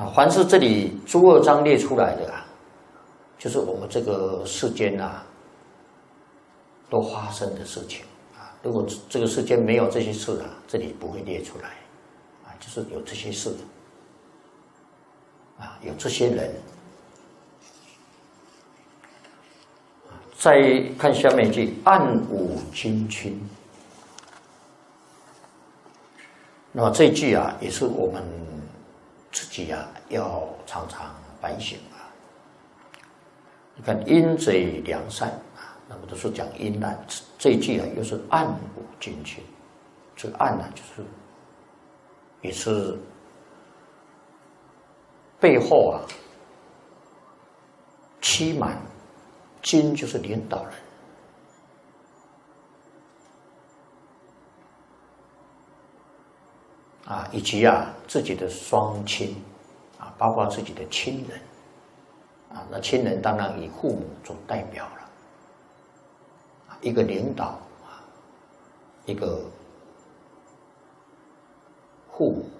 凡是这里诸二章列出来的就是我们这个世间都发生的事情如果这个世间没有这些事这里不会列出来就是有这些事有这些人。再看下面一句，暗五金群。那么这一句也是我们自己要常常反省你看阴贼良善那么都是讲阴暗，这一句又是暗五金群。这个暗就是也是背后欺瞒，金就是领导人以及自己的双亲包括自己的亲人那亲人当然以父母做代表了一个领导一个父母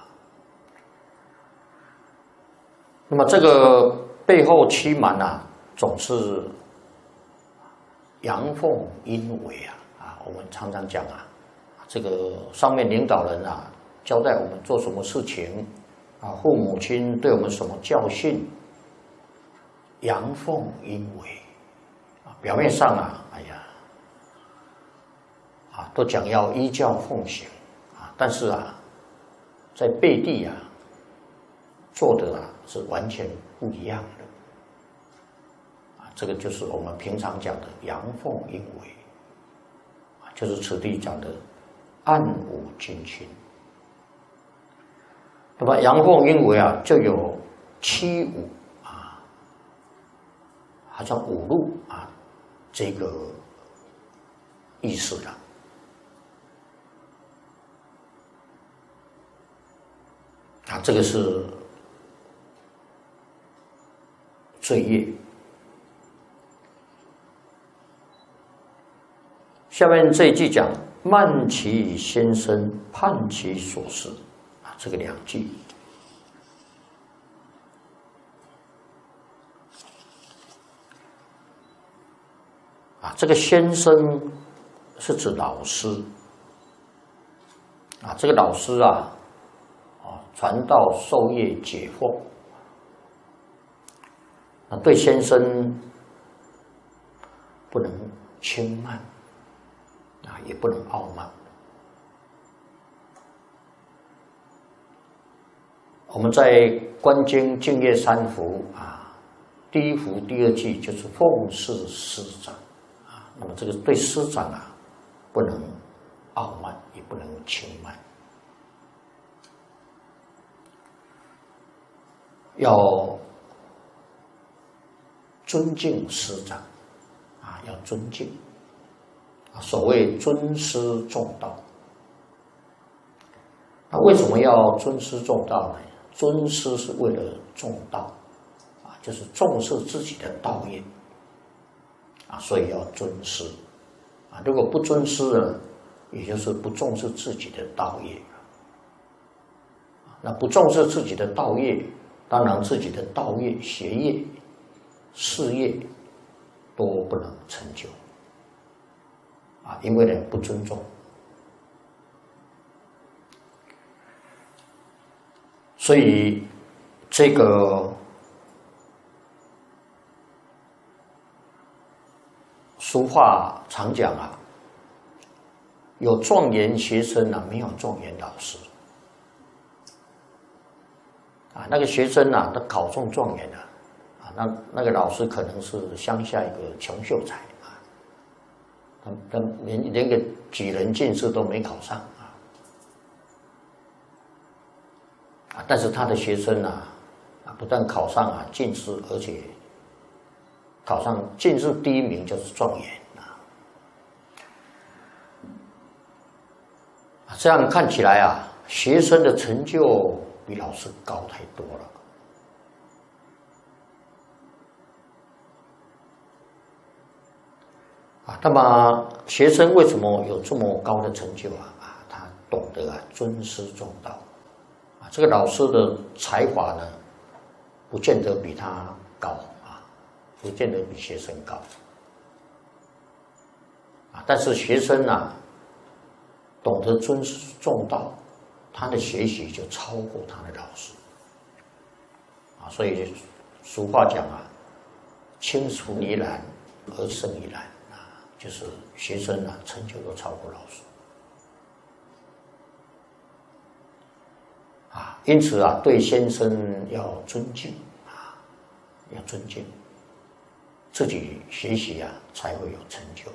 那么这个背后欺瞒总是阳奉阴违我们常常讲这个上面领导人交代我们做什么事情父母亲对我们什么教训，阳奉阴违表面上都讲要依教奉行但是在背地做的是完全不一样的这个就是我们平常讲的阳奉阴违就是此地讲的暗五金群。那么阳奉阴违就有欺侮好像侮辱这个意思了这个是罪业。下面这一句讲慢其先生，判其所事这个两句这个先生是指老师这个老师传道授业解惑对先生不能轻慢也不能傲慢。我们在《观经净业三福》第一福第二句就是奉事师长那么这个对师长不能傲慢，也不能轻慢，要尊敬师长要尊敬所谓尊师重道。那为什么要尊师重道呢？尊师是为了重道就是重视自己的道业所以要尊师如果不尊师呢，也就是不重视自己的道业那不重视自己的道业，当然自己的道业、学业、事业都不能成就因为呢不尊重。所以这个俗话常讲有状元学生没有状元老师那个学生他考中状元那个老师可能是乡下一个穷秀才他连个举人进士都没考上但是他的学生不但考上进士，而且考上进士第一名就是状元这样看起来学生的成就比老师高太多了那么学生为什么有这么高的成就他懂得尊师重道这个老师的才华呢，不见得比他高啊，不见得比学生高啊。但是学生啊，懂得尊师重道，他的学习就超过他的老师啊。所以俗话讲啊，青出于蓝而胜于蓝啊，就是学生啊成就都超过老师。因此啊，对先生要尊敬啊，要尊敬，自己学习啊才会有成就。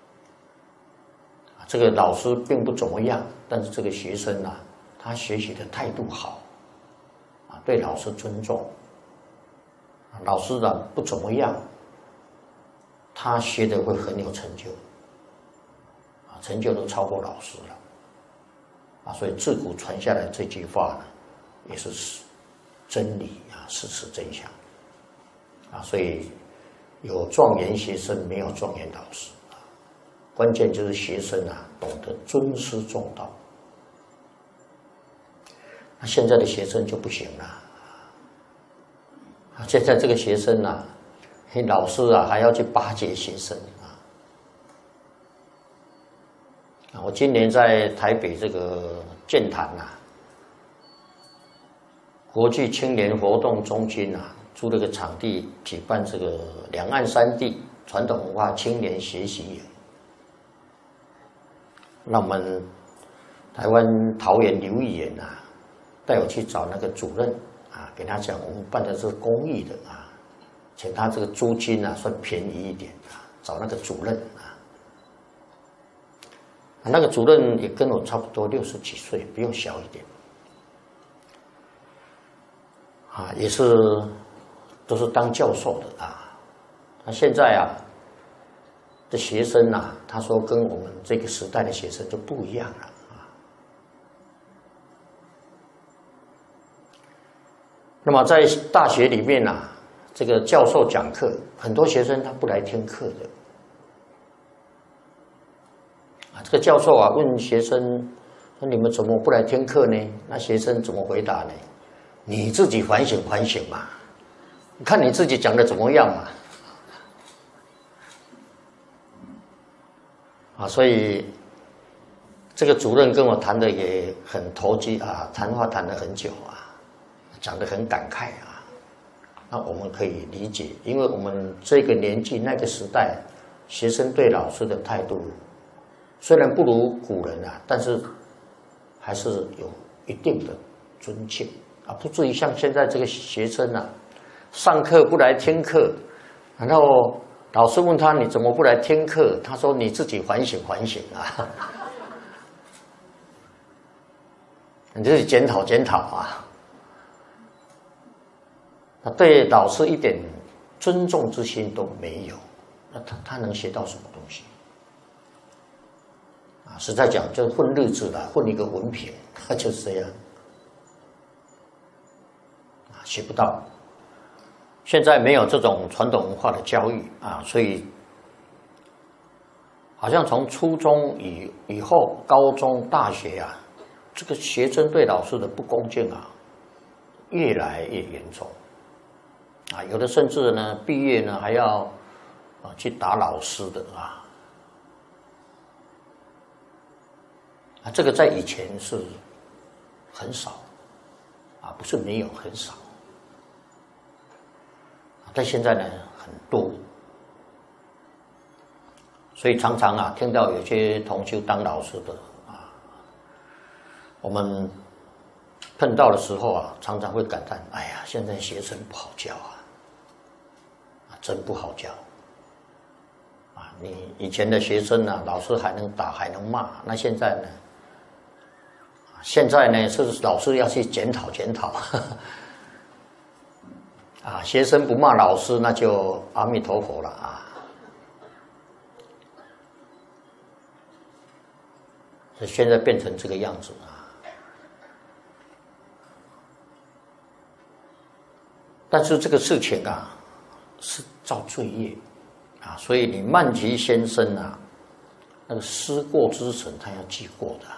这个老师并不怎么样，但是这个学生啊，他学习的态度好，啊，对老师尊重。老师呢不怎么样，他学的会很有成就，啊，成就都超过老师了，啊，所以自古传下来这句话呢。也是真理啊，事实真相啊，所以有状元学生，没有状元老师啊。关键就是学生啊，懂得尊师重道。那现在的学生就不行了啊！现在这个学生啊，老师啊还要去巴结学生啊。我今年在台北这个剑潭啊。国际青年活动中心啊，租了个场地举办这个两岸三地传统文化青年学习营。那我们台湾桃园刘议员啊，带我去找那个主任啊，给他讲我们办的是公益的啊，请他这个租金啊算便宜一点啊，找那个主任啊。那个主任也跟我差不多60几岁，比我小一点。啊，也是都是当教授的啊。那现在啊，的学生啊，他说跟我们这个时代的学生就不一样了啊。那么在大学里面啊，这个教授讲课，很多学生他不来听课的。啊，这个教授啊问学生说：“你们怎么不来听课呢？”那学生怎么回答呢？你自己反省反省嘛，看你自己讲的怎么样嘛。啊，所以这个主任跟我谈的也很投机啊，谈话谈了很久啊，讲得很感慨啊。那我们可以理解，因为我们这个年纪那个时代，学生对老师的态度虽然不如古人啊，但是还是有一定的尊敬。啊，不至于像现在这个学生啊，上课不来听课，然后老师问他你怎么不来听课？他说你自己反省反省啊，你自己检讨检讨啊。他对老师一点尊重之心都没有，那他能学到什么东西？啊，实在讲，就混日子了，混一个文凭，他就是这样。学不到，现在没有这种传统文化的教育啊，所以好像从初中以后，高中、大学啊，这个学生对老师的不恭敬啊，越来越严重啊，有的甚至呢，毕业呢还要去打老师的啊，这个在以前是很少啊，不是没有，很少。但现在呢，很多，所以常常啊，听到有些同修当老师的啊，我们碰到的时候啊，常常会感叹：哎呀，现在学生不好教啊，真不好教啊！你以前的学生啊，老师还能打还能骂，那现在呢？现在呢，是老师要去检讨检讨。啊，学生不骂老师，那就阿弥陀佛了啊！现在变成这个样子啊！但是这个事情啊，是造罪业啊，所以你曼吉先生啊，那个思过之神，他要记过的。